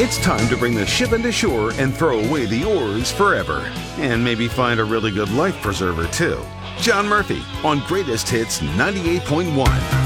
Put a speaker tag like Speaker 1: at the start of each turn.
Speaker 1: It's time to bring the ship into shore and throw away the oars forever. And maybe find a really good life preserver, too. John Murphy on Greatest Hits 98.1.